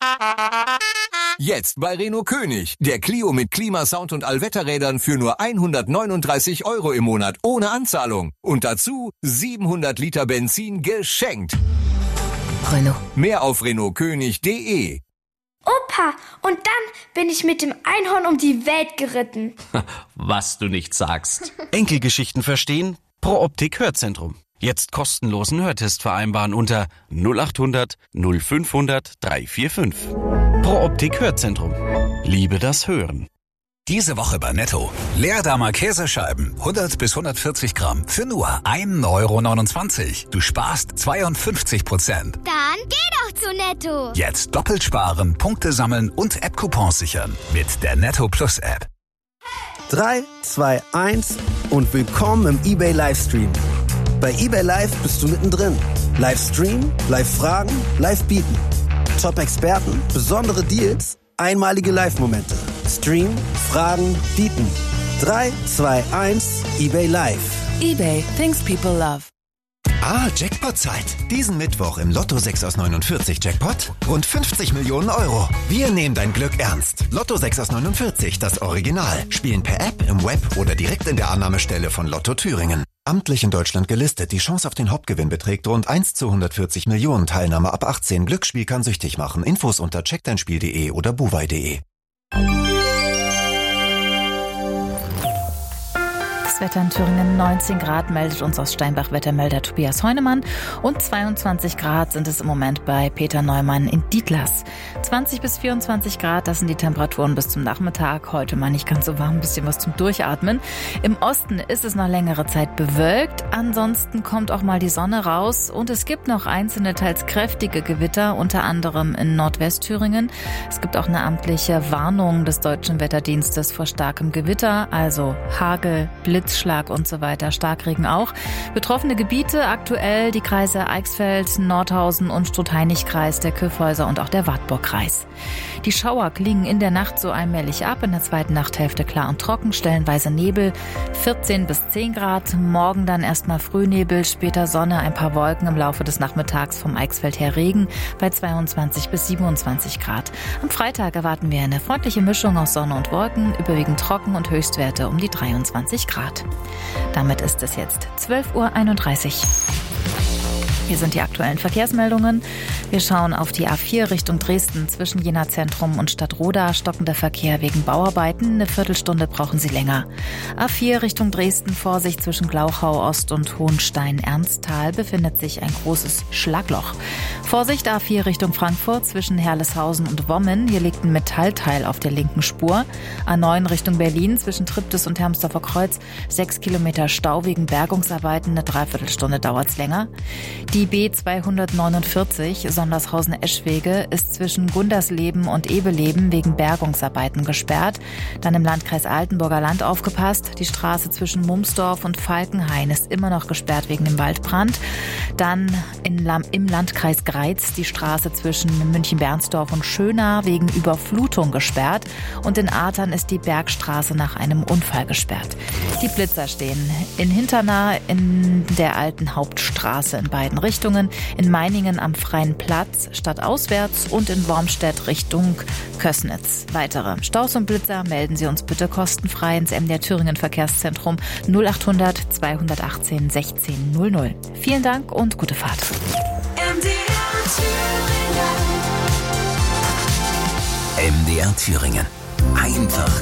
Jetzt bei Renault König. Der Clio mit Klimasound und Allwetterrädern für nur 139 € im Monat ohne Anzahlung. Und dazu 700 Liter Benzin geschenkt. Renault. Mehr auf renaultkönig.de. Opa, und dann bin ich mit dem Einhorn um die Welt geritten. Was du nicht sagst. Enkelgeschichten verstehen? Pro Optik Hörzentrum. Jetzt kostenlosen Hörtest vereinbaren unter 0800 0500 345. Pro Optik Hörzentrum. Liebe das Hören. Diese Woche bei Netto. Leerdamer Käsescheiben, 100 bis 140 Gramm, für nur 1,29 €. Du sparst 52%. Dann geh doch zu Netto. Jetzt doppelt sparen, Punkte sammeln und App-Coupons sichern mit der Netto Plus App. 3, 2, 1 und willkommen im eBay Livestream. Bei eBay Live bist du mittendrin. Livestream, Live-Fragen, Live-Bieten. Top-Experten, besondere Deals, einmalige Live-Momente. Stream, Fragen, Bieten. 3, 2, 1, eBay Live. eBay, things people love. Jackpot-Zeit. Diesen Mittwoch im Lotto 6 aus 49 Jackpot rund 50 Millionen €. Wir nehmen dein Glück ernst. Lotto 6 aus 49, das Original. Spielen per App, im Web oder direkt in der Annahmestelle von Lotto Thüringen. Amtlich in Deutschland gelistet. Die Chance auf den Hauptgewinn beträgt rund 1 zu 140 Millionen. Teilnahme ab 18. Glücksspiel kann süchtig machen. Infos unter checkdeinspiel.de oder buwei.de. Das Wetter in Thüringen 19 Grad meldet uns aus Steinbach Wettermelder Tobias Heunemann und 22 Grad sind es im Moment bei Peter Neumann in Dietlas. 20 bis 24 Grad, das sind die Temperaturen bis zum Nachmittag. Heute mal nicht ganz so warm, ein bisschen was zum Durchatmen. Im Osten ist es noch längere Zeit bewölkt, ansonsten kommt auch mal die Sonne raus und es gibt noch einzelne, teils kräftige Gewitter, unter anderem in Nordwestthüringen. Es gibt auch eine amtliche Warnung des Deutschen Wetterdienstes vor starkem Gewitter, also Hagel, Blitzschlag und so weiter, Starkregen auch. Betroffene Gebiete aktuell die Kreise Eichsfeld, Nordhausen und Struth-Heinig-Kreis, der Kyffhäuser und auch der Wartburg-Kreis. Die Schauer klingen in der Nacht so allmählich ab, in der zweiten Nachthälfte klar und trocken, stellenweise Nebel, 14 bis 10 Grad, morgen dann erstmal Frühnebel, später Sonne, ein paar Wolken, im Laufe des Nachmittags vom Eichsfeld her Regen bei 22 bis 27 Grad. Am Freitag erwarten wir eine freundliche Mischung aus Sonne und Wolken, überwiegend trocken und Höchstwerte um die 23 Grad. Damit ist es jetzt 12:31 Uhr. Hier sind die aktuellen Verkehrsmeldungen. Wir schauen auf die A4 Richtung Dresden zwischen Jena Zentrum und Stadtroda. Stockender Verkehr wegen Bauarbeiten. Eine Viertelstunde brauchen Sie länger. A4 Richtung Dresden, Vorsicht zwischen Glauchau Ost und Hohenstein-Ernsthal befindet sich ein großes Schlagloch. Vorsicht A4 Richtung Frankfurt zwischen Herleshausen und Wommen. Hier liegt ein Metallteil auf der linken Spur. A9 Richtung Berlin zwischen Triptis und Hermsdorfer Kreuz. 6 Kilometer Stau wegen Bergungsarbeiten. Eine Dreiviertelstunde dauert's länger. Die B249 Sondershausen-Eschwege ist zwischen Gundersleben und Ebeleben wegen Bergungsarbeiten gesperrt. Dann im Landkreis Altenburger Land aufgepasst. Die Straße zwischen Mumsdorf und Falkenhain ist immer noch gesperrt wegen dem Waldbrand. Dann im Landkreis Greiz die Straße zwischen München-Bernsdorf und Schöna wegen Überflutung gesperrt. Und in Artern ist die Bergstraße nach einem Unfall gesperrt. Die Blitzer stehen in Hinternah in der alten Hauptstraße in beiden Richtungen, in Meiningen am Freien Platz stadtauswärts und in Wormstedt Richtung Kössnitz. Weitere Staus und Blitzer melden Sie uns bitte kostenfrei ins MDR Thüringen Verkehrszentrum 0800 218 16 00. Vielen Dank und gute Fahrt. MDR Thüringen. Einfach